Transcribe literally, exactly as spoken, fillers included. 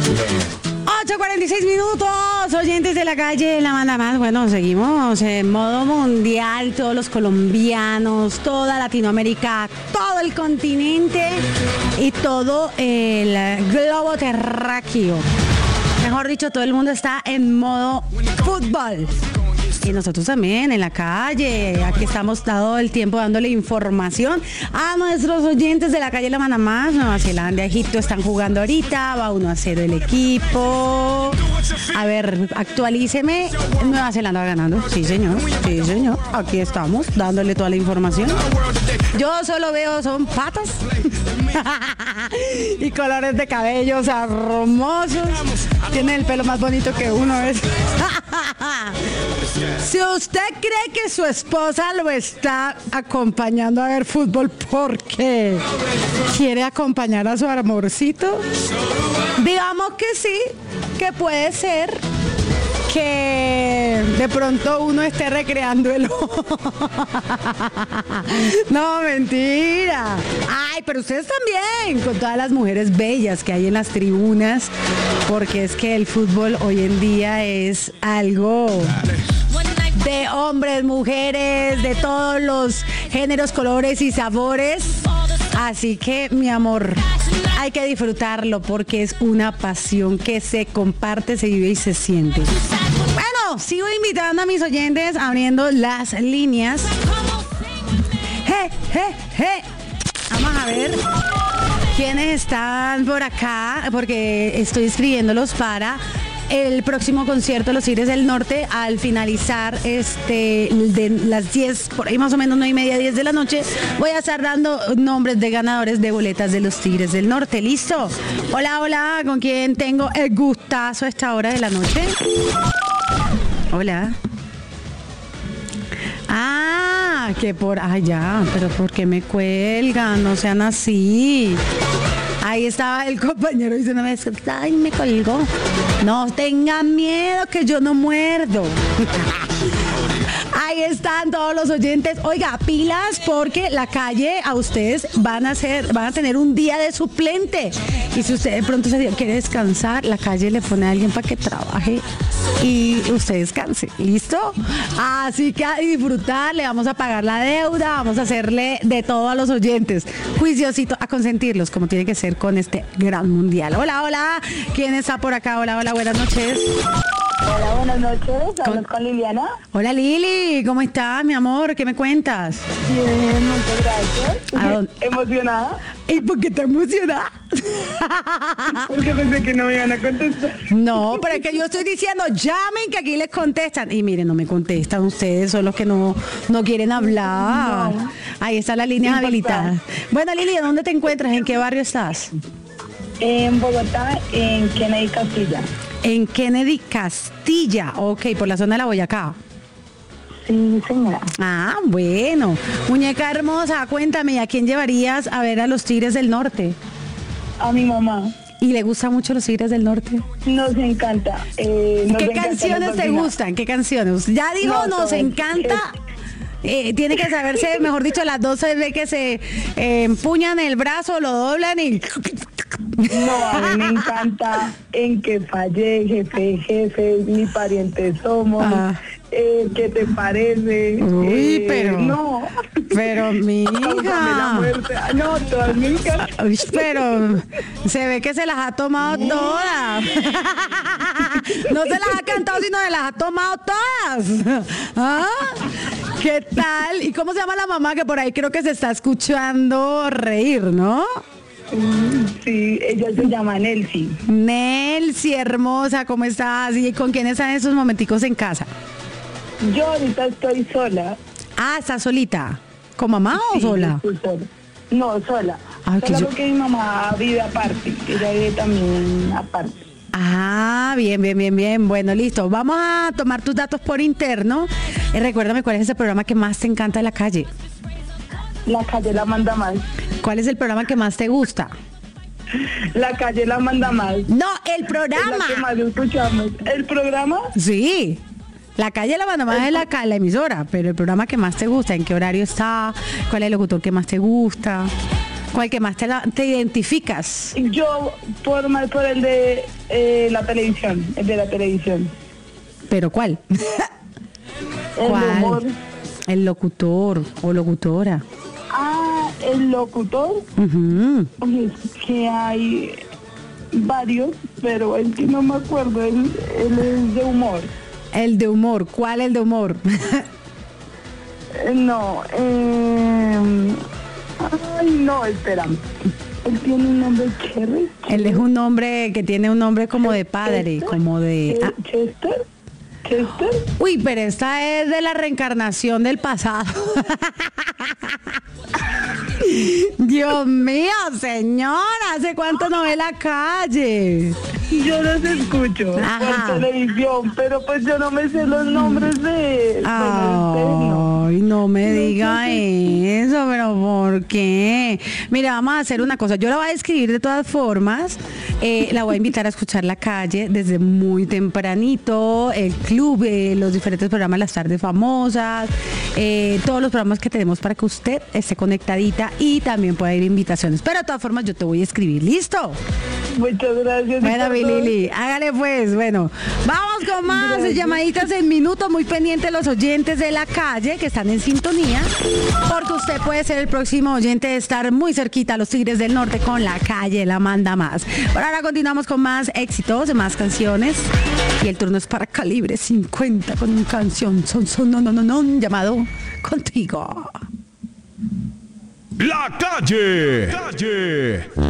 ocho cuarenta y seis minutos, oyentes de la calle La Manda Más. Bueno, seguimos en modo mundial, todos los colombianos, toda Latinoamérica, todo el continente y todo el globo terráqueo. Mejor dicho, todo el mundo está en modo fútbol. Y nosotros también en la calle, aquí estamos todo el tiempo dándole información a nuestros oyentes de la calle La Manda Más. Nueva Zelanda, Egipto están jugando ahorita, va uno a cero el equipo. A ver, actualíceme. Nueva Zelanda va ganando, sí señor, sí señor, aquí estamos dándole toda la información. Yo solo veo, son patas y colores de cabellos hermosos. Tiene el pelo más bonito que uno es. Si usted cree que su esposa lo está acompañando a ver fútbol porque quiere acompañar a su amorcito, digamos que sí, que puede ser que de pronto uno esté recreando el no, mentira. Ay, pero ustedes también, con todas las mujeres bellas que hay en las tribunas, porque es que el fútbol hoy en día es algo de hombres, mujeres, de todos los géneros, colores y sabores. Así que, mi amor, hay que disfrutarlo porque es una pasión que se comparte, se vive y se siente. Bueno, sigo invitando a mis oyentes, abriendo las líneas. ¡Je, je, je! Vamos a ver quiénes están por acá, porque estoy escribiéndolos para el próximo concierto de los Tigres del Norte al finalizar este de las diez, por ahí más o menos nueve y media, diez de la noche. Voy a estar dando nombres de ganadores de boletas de los Tigres del Norte. ¿Listo? Hola, hola, ¿con quién tengo el gustazo a esta hora de la noche? Hola. Ah, que por allá, pero ¿por qué me cuelgan? No sean así. Ahí estaba el compañero diciéndome, ay, me colgó. No tengan miedo que yo no muerdo. Ahí están todos los oyentes. Oiga, pilas, porque la calle a ustedes van a hacer, van a tener un día de suplente. Y si usted de pronto se quiere descansar, la calle le pone a alguien para que trabaje y usted descanse. ¿Listo? Así que a disfrutar, le vamos a pagar la deuda, vamos a hacerle de todo a los oyentes. Juiciosito, a consentirlos, como tiene que ser con este gran mundial. Hola, hola. ¿Quién está por acá? Hola, hola, buenas noches. Hola, buenas noches. Hablas con Liliana. Hola, Lili. ¿Cómo estás, mi amor? ¿Qué me cuentas? Bien, muchas gracias. ¿Emocionada? ¿Y por qué te emocionada? Porque pensé que no me iban a contestar. No, pero es que yo estoy diciendo, llamen que aquí les contestan. Y miren, no me contestan ustedes, son los que no, no quieren hablar. No. Ahí está la línea habilitada. Bueno, Lili, ¿dónde te encuentras? ¿En qué barrio estás? En Bogotá, en Kennedy Castilla. En Kennedy Castilla, ok, por la zona de la Boyacá. Sí, señora. Ah, bueno. Muñeca hermosa, cuéntame, ¿a quién llevarías a ver a los Tigres del Norte? A mi mamá. ¿Y le gustan mucho los Tigres del Norte? Nos encanta. Eh, nos ¿Qué encanta canciones te gustan? ¿Qué canciones? Ya digo, no, nos encanta. Eh, tiene que saberse, mejor dicho, las doce de que se eh, empuñan el brazo, lo doblan y... No, a mí me encanta En que fallé, jefe, jefe, mi pariente somos, ah. eh, ¿qué te parece? Uy, eh, pero... No. Pero, mi hija... No, todas me encantan. Uy, pero se ve que se las ha tomado todas. No se las ha cantado, sino se las ha tomado todas. ¿Ah? ¿Qué tal? ¿Y cómo se llama la mamá? Que por ahí creo que se está escuchando reír, ¿no? Sí, ella se llama Nelcy. Nelcy, hermosa, ¿cómo estás? ¿Y con quién están en esos momenticos en casa? Yo ahorita estoy sola. Ah, ¿estás solita? ¿Con mamá o sí, sola? Estoy sola? No, sola. Ah, sola yo... porque mi mamá vive aparte. Ella vive también aparte. Ah, bien, bien, bien, bien. Bueno, listo. Vamos a tomar tus datos por interno. Y recuérdame cuál es ese programa que más te encanta de la calle. La calle La Manda Más. ¿Cuál es el programa que más te gusta? La calle La Manda Más. No, el programa. Es la que más escuchamos. ¿El programa? Sí. La calle La Manda Más es la, la emisora, pero el programa que más te gusta, ¿en qué horario está? ¿Cuál es el locutor que más te gusta? ¿Cuál que más te, la- te identificas? Yo, por, más por el de eh, la televisión, el de la televisión. ¿Pero cuál? El ¿Cuál? de humor. El locutor o locutora. Ah, el locutor. Ujú. Oye, es que hay varios, pero el que no me acuerdo, él, él es de humor. El de humor. ¿Cuál el de humor? Eh, No, eh, ay, no, espera. Él tiene un nombre Cherry. Él es un nombre que tiene un nombre como de padre, como de... ah, Chester. Chester. uy, pero esta es de la reencarnación del pasado. Dios mío, señora, ¿hace cuánto no ve la calle? Yo los escucho Ajá. por televisión, pero pues yo no me sé los nombres de él. Bueno, ustedes no. Ay, no me diga eso, pero ¿por qué? Mira, vamos a hacer una cosa. Yo la voy a escribir de todas formas. Eh, la voy a invitar a escuchar La Calle desde muy tempranito. El club, eh, los diferentes programas, las tardes famosas, eh, todos los programas que tenemos para que usted esté conectadita y también pueda ir a invitaciones. Pero de todas formas, yo te voy a escribir. ¿Listo? Muchas gracias. Bueno, mi Perdón. Lili, hágale pues. Bueno, vamos con más Gracias. llamaditas en minuto. Muy pendientes los oyentes de La Calle que están en sintonía, porque usted puede ser el próximo oyente de estar muy cerquita a los Tigres del Norte con La Calle, la manda más. Por ahora continuamos con más éxitos, más canciones. Y el turno es para Calibre cincuenta con una canción son, son, no, no, no, no, llamado Contigo. La Calle. Calle.